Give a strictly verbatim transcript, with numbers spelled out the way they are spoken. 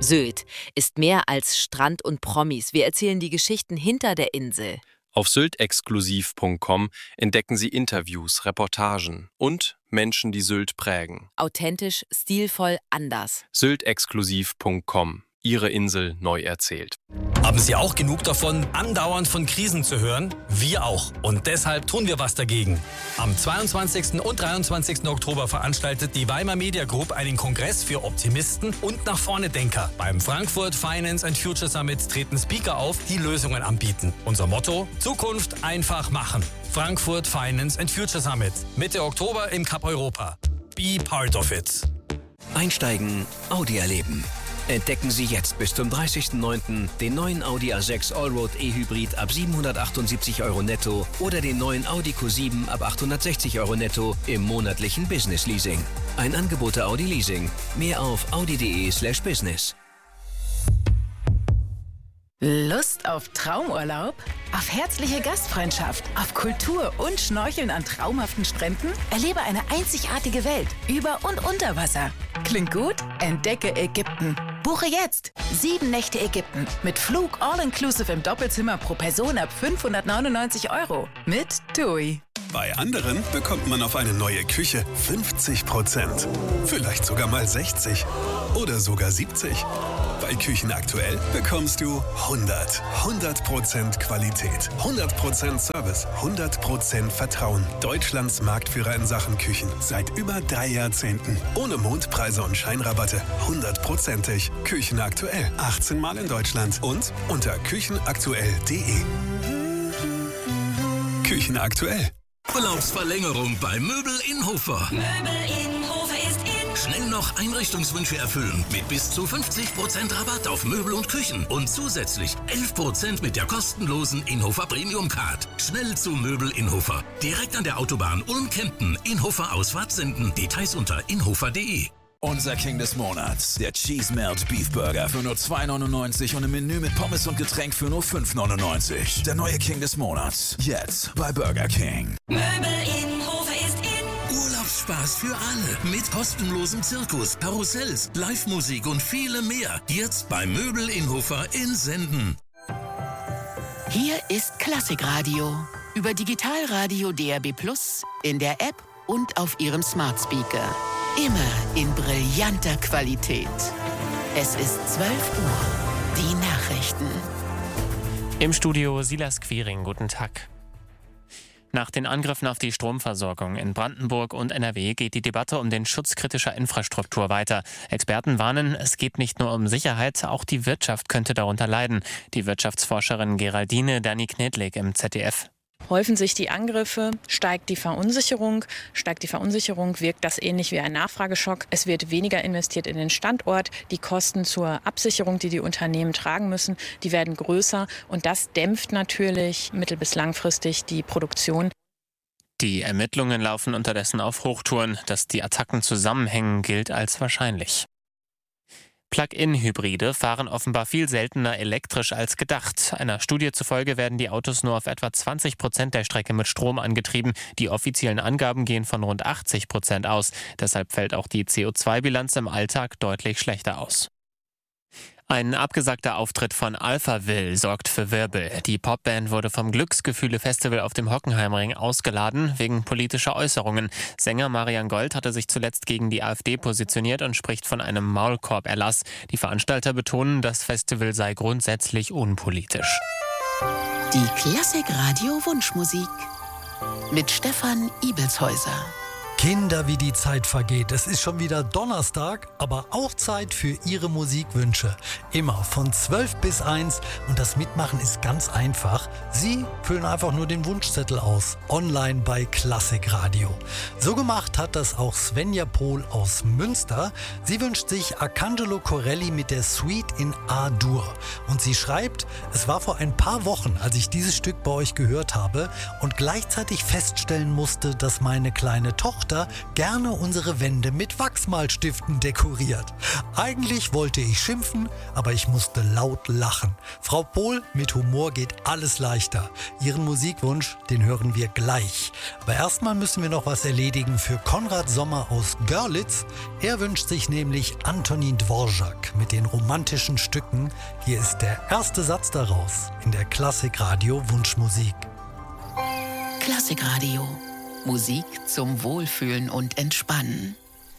Sylt ist mehr als Strand und Promis. Wir erzählen die Geschichten hinter der Insel. Auf sylt exklusiv punkt com entdecken Sie Interviews, Reportagen und Menschen, die Sylt prägen. Authentisch, stilvoll, anders. sylt exklusiv punkt com. Ihre Insel neu erzählt. Haben Sie auch genug davon, andauernd von Krisen zu hören? Wir auch. Und deshalb tun wir was dagegen. Am zweiundzwanzigsten und dreiundzwanzigsten Oktober veranstaltet die Weimar Media Group einen Kongress für Optimisten und Nach-Vorne-Denker. Beim Frankfurt Finance and Future Summit treten Speaker auf, die Lösungen anbieten. Unser Motto: Zukunft einfach machen. Frankfurt Finance and Future Summit. Mitte Oktober im Cup Europa. Be part of it. Einsteigen, Audi erleben. Entdecken Sie jetzt bis zum dreißigsten neunten den neuen Audi A sechs Allroad E-Hybrid ab siebenhundertachtundsiebzig Euro netto oder den neuen Audi Q sieben ab achthundertsechzig Euro netto im monatlichen Business Leasing. Ein Angebot der Audi Leasing. Mehr auf audi punkt de slash business. Lust auf Traumurlaub? Auf herzliche Gastfreundschaft? Auf Kultur und Schnorcheln an traumhaften Stränden? Erlebe eine einzigartige Welt über und unter Wasser. Klingt gut? Entdecke Ägypten. Buche jetzt sieben Nächte Ägypten mit Flug all-inclusive im Doppelzimmer pro Person ab fünfhundertneunundneunzig Euro mit TUI. Bei anderen bekommt man auf eine neue Küche fünfzig Prozent. Vielleicht sogar mal sechzig oder sogar siebzig. Bei Küchen aktuell bekommst du hundert. hundert Prozent Qualität, hundert Prozent Service, hundert Prozent Vertrauen. Deutschlands Marktführer in Sachen Küchen. Seit über drei Jahrzehnten. Ohne Mondpreise und Scheinrabatte. hundertprozentig. Küchen aktuell. achtzehn Mal in Deutschland. Und unter küchenaktuell punkt de. Küchen aktuell. Urlaubsverlängerung bei Möbel in Hofer. Möbel in Hofer ist in. Schnell noch Einrichtungswünsche erfüllen mit bis zu fünfzig Prozent Rabatt auf Möbel und Küchen und zusätzlich elf Prozent mit der kostenlosen Inhofer Premium Card. Schnell zu Möbel in Hofer. Direkt an der Autobahn Ulm-Kempten. Inhofer Ausfahrt Senden. Details unter inhofer punkt de. Unser King des Monats, der Cheese Melt Beef Burger für nur zwei neunundneunzig und ein Menü mit Pommes und Getränk für nur fünf neunundneunzig. Der neue King des Monats, jetzt bei Burger King. Möbel in Hofer ist in. Urlaubsspaß für alle mit kostenlosem Zirkus, Karussells, Live-Musik und viele mehr. Jetzt bei Möbel in Hofer in Senden. Hier ist Klassikradio. Über Digitalradio D A B plus, in der App und auf Ihrem Smart Speaker. Immer in brillanter Qualität. Es ist zwölf Uhr. Die Nachrichten. Im Studio Silas Quiring. Guten Tag. Nach den Angriffen auf die Stromversorgung in Brandenburg und N R W geht die Debatte um den Schutz kritischer Infrastruktur weiter. Experten warnen, es geht nicht nur um Sicherheit, auch die Wirtschaft könnte darunter leiden. Die Wirtschaftsforscherin Geraldine Dani-Knedlik im Z D F. Häufen sich die Angriffe, steigt die Verunsicherung. Steigt die Verunsicherung, wirkt das ähnlich wie ein Nachfrageschock. Es wird weniger investiert in den Standort. Die Kosten zur Absicherung, die die Unternehmen tragen müssen, die werden größer. Und das dämpft natürlich mittel- bis langfristig die Produktion. Die Ermittlungen laufen unterdessen auf Hochtouren. Dass die Attacken zusammenhängen, gilt als wahrscheinlich. Plug-in-Hybride fahren offenbar viel seltener elektrisch als gedacht. Einer Studie zufolge werden die Autos nur auf etwa zwanzig Prozent der Strecke mit Strom angetrieben. Die offiziellen Angaben gehen von rund achtzig Prozent aus. Deshalb fällt auch die C O zwei Bilanz im Alltag deutlich schlechter aus. Ein abgesagter Auftritt von Alphaville sorgt für Wirbel. Die Popband wurde vom Glücksgefühle-Festival auf dem Hockenheimring ausgeladen, wegen politischer Äußerungen. Sänger Marian Gold hatte sich zuletzt gegen die AfD positioniert und spricht von einem Maulkorb-Erlass. Die Veranstalter betonen, das Festival sei grundsätzlich unpolitisch. Die Klassikradio-Wunschmusik mit Stefan Ibelshäuser. Kinder, wie die Zeit vergeht. Es ist schon wieder Donnerstag, aber auch Zeit für Ihre Musikwünsche. Immer von zwölf bis eins und das Mitmachen ist ganz einfach. Sie füllen einfach nur den Wunschzettel aus, online bei Klassikradio. So gemacht hat das auch Svenja Pohl aus Münster. Sie wünscht sich Arcangelo Corelli mit der Suite in A-Dur. Und sie schreibt, es war vor ein paar Wochen, als ich dieses Stück bei euch gehört habe und gleichzeitig feststellen musste, dass meine kleine Tochter Tochter gerne unsere Wände mit Wachsmalstiften dekoriert. Eigentlich wollte ich schimpfen, aber ich musste laut lachen. Frau Pohl, mit Humor geht alles leichter. Ihren Musikwunsch, den hören wir gleich. Aber erstmal müssen wir noch was erledigen für Konrad Sommer aus Görlitz. Er wünscht sich nämlich Antonin Dvorak mit den romantischen Stücken. Hier ist der erste Satz daraus in der Klassikradio Wunschmusik. Klassikradio. Musik zum Wohlfühlen und Entspannen.